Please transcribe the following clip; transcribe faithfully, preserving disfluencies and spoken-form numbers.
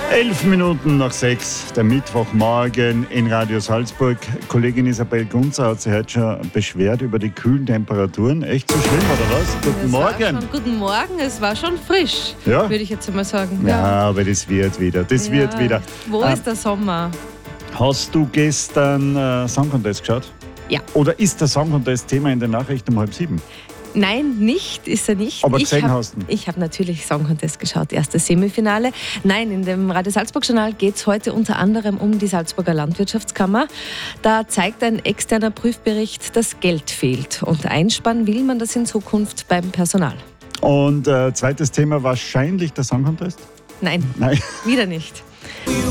Elf Minuten nach sechs, der Mittwochmorgen in Radio Salzburg. Kollegin Isabel Gunzer hat sich heute schon beschwert über die kühlen Temperaturen. Echt so schlimm, oder was? Guten Es Morgen. War schon, guten Morgen, es war schon frisch, Ja? würde ich jetzt einmal sagen. Ja, aber das wird wieder, das Ja. wird wieder. Wo Ähm, ist der Sommer? Hast du gestern äh, Song Contest geschaut? Ja. Oder ist der Song Contest Thema in den Nachrichten um halb sieben? Nein, nicht, ist er nicht. Aber ich gesehen hab, hast du ihn? Ich habe natürlich Song Contest geschaut, erste Semifinale. Nein, in dem Radio Salzburg Journal geht es heute unter anderem um die Salzburger Landwirtschaftskammer. Da zeigt ein externer Prüfbericht, dass Geld fehlt. Und einsparen will man das in Zukunft beim Personal. Und äh, zweites Thema wahrscheinlich der Song Contest? Nein, Nein. wieder nicht.